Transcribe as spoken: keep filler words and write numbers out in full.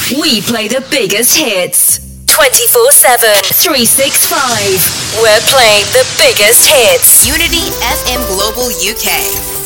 We play the biggest hits. twenty-four seven. three sixty-five. We're playing the biggest hits. Unity F M Global U K.